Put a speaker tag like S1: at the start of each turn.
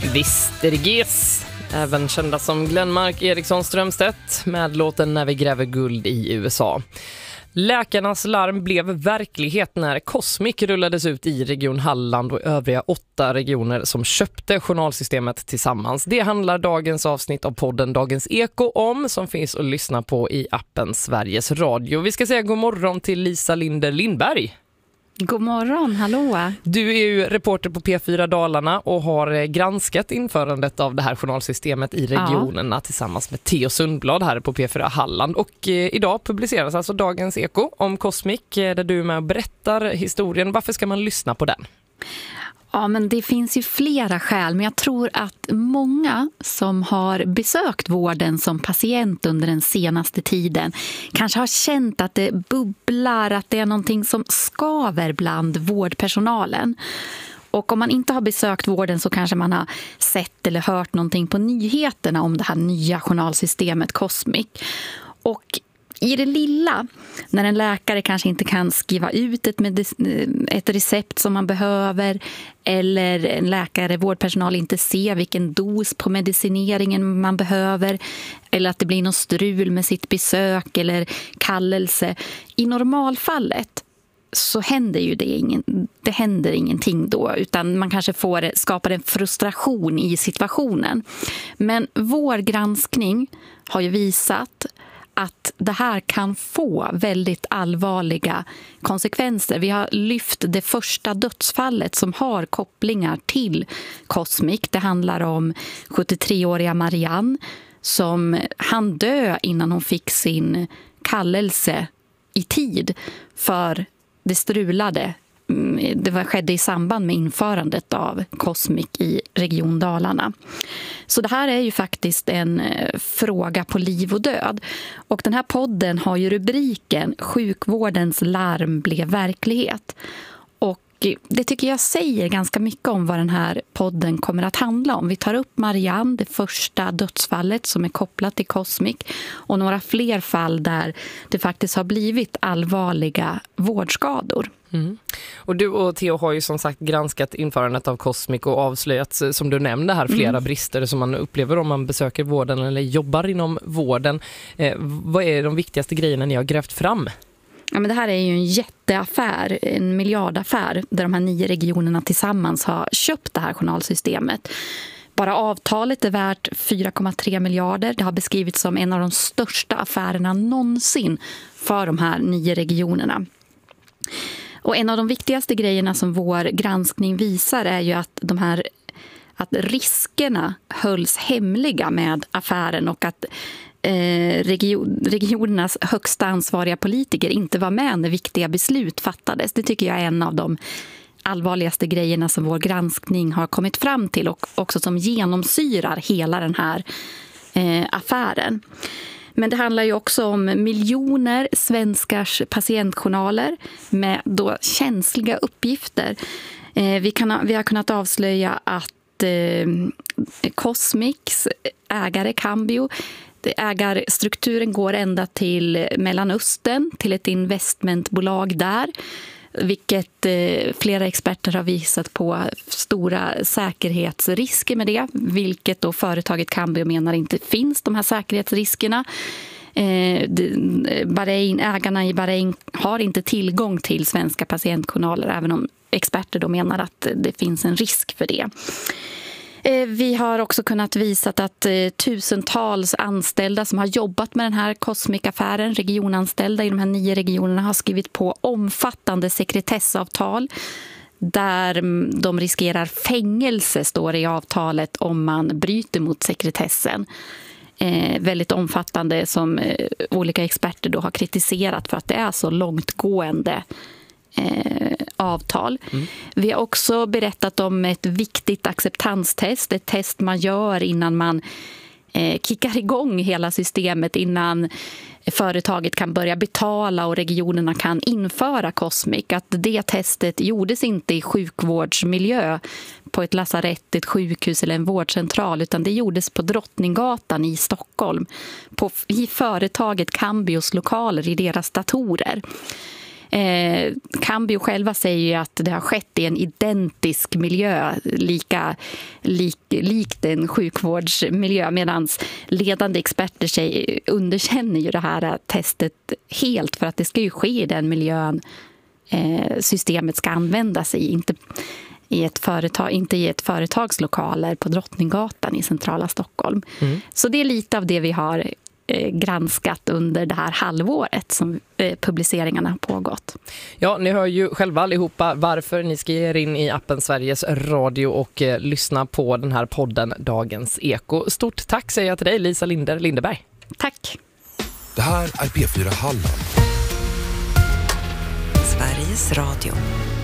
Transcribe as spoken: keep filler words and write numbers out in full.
S1: Kvisterges, även kända som Glenmark Eriksson Strömstedt, med låten När vi gräver guld i U S A. Läkarnas larm blev verklighet när Cosmic rullades ut i Region Halland och övriga åtta regioner som köpte journalsystemet tillsammans. Det handlar dagens avsnitt av podden Dagens Eko om, som finns att lyssna på i appen Sveriges Radio. Vi ska säga god morgon till Lisa Linder Lindberg.
S2: God morgon, hallå.
S1: Du är ju reporter på P fyra Dalarna och har granskat införandet av det här journalsystemet i regionerna ja. tillsammans med Theo Sundblad här på P fyra Halland. Och eh, idag publiceras alltså Dagens Eko om Cosmic, där du är med och berättar historien. Varför ska man lyssna på den?
S2: Ja, men det finns ju flera skäl, men jag tror att många som har besökt vården som patient under den senaste tiden kanske har känt att det bubblar, att det är någonting som skaver bland vårdpersonalen. Och om man inte har besökt vården så kanske man har sett eller hört någonting på nyheterna om det här nya journalsystemet Cosmic. Och i det lilla, när en läkare kanske inte kan skriva ut ett, medic- ett recept som man behöver, eller en läkare, vårdpersonal inte ser vilken dos på medicineringen man behöver, eller att det blir någon strul med sitt besök eller kallelse. I normalfallet så händer ju det, ingen, det händer ingenting då, utan man kanske får skapa en frustration i situationen. Men vår granskning har ju visat att det här kan få väldigt allvarliga konsekvenser. Vi har lyft det första dödsfallet som har kopplingar till Cosmic. Det handlar om sjuttiotre-åriga Marianne som hann dö innan hon fick sin kallelse i tid, för det strulade. Det var, skedde i samband med införandet av Cosmic i Region Dalarna. Så det här är ju faktiskt en fråga på liv och död. Och den här podden har ju rubriken Sjukvårdens larm blev verklighet. Och det tycker jag säger ganska mycket om vad den här podden kommer att handla om. Vi tar upp Marianne, det första dödsfallet som är kopplat till Cosmic, och några fler fall där det faktiskt har blivit allvarliga vårdskador.
S1: Mm. Och du och Theo har ju som sagt granskat införandet av Cosmic och avslöjat, som du nämnde här, flera mm. brister som man upplever om man besöker vården eller jobbar inom vården. Eh, vad är de viktigaste grejerna ni har grävt fram?
S2: Ja, men det här är ju en jätteaffär, en miljardaffär, där de här nio regionerna tillsammans har köpt det här journalsystemet. Bara avtalet är värt fyra komma tre miljarder. Det har beskrivits som en av de största affärerna någonsin för de här nio regionerna. Och en av de viktigaste grejerna som vår granskning visar är ju att de här att riskerna hölls hemliga med affären, och att eh, region, regionernas högsta ansvariga politiker inte var med när viktiga beslut fattades. Det tycker jag är en av de allvarligaste grejerna som vår granskning har kommit fram till, och också som genomsyrar hela den här eh, affären. Men det handlar ju också om miljoner svenskars patientjournaler med då känsliga uppgifter. Eh, vi, kan, vi har kunnat avslöja att eh, Cosmics ägare Cambio, ägarstrukturen går ända till Mellanöstern, till ett investmentbolag där. Vilket eh, flera experter har visat på stora säkerhetsrisker med det. Vilket då företaget Cambio menar inte finns, de här säkerhetsriskerna. Eh, Bahrain, ägarna i Bahrain har inte tillgång till svenska patientjournaler, även om experter då menar att det finns en risk för det. Vi har också kunnat visa att tusentals anställda som har jobbat med den här Cosmic-affären, regionanställda i de här nio regionerna, har skrivit på omfattande sekretessavtal där de riskerar fängelse, står det i avtalet, om man bryter mot sekretessen. Eh, väldigt omfattande, som eh, olika experter då har kritiserat för att det är så långtgående Eh, avtal. Mm. Vi har också berättat om ett viktigt acceptanstest, ett test man gör innan man eh, kickar igång hela systemet, innan företaget kan börja betala och regionerna kan införa Cosmic. Att det testet gjordes inte i sjukvårdsmiljö på ett lasarett, ett sjukhus eller en vårdcentral, utan det gjordes på Drottninggatan i Stockholm, på, i företaget Cambios lokaler, i deras datorer. Eh, Cambio själva säger ju att det har skett i en identisk miljö, lika lik, likt en sjukvårdsmiljö, medan ledande experter sig, underkänner ju det här testet helt, för att det ska ju ske i den miljön eh, systemet ska användas i, inte i ett företag, inte i ett företagslokaler på Drottninggatan i centrala Stockholm. Mm. Så det är lite av det vi har eh, granskat under det här halvåret som eh, publiceringarna har pågått.
S1: Ja, ni hör ju själva allihopa varför ni ska ge er in i appen Sveriges Radio och eh, lyssna på den här podden Dagens Eko. Stort tack säger jag till dig, Lisa Linder Lindeberg.
S2: Tack.
S3: Det här är P fyra Halland.
S4: Sveriges Radio.